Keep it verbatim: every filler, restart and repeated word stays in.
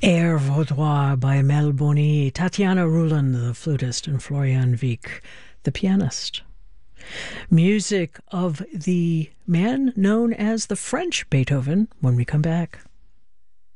Air Vaudois by Mel Boni, Tatiana Rulin, the flutist, and Florian Wieck, the pianist. Music of the man known as the French Beethoven when we come back.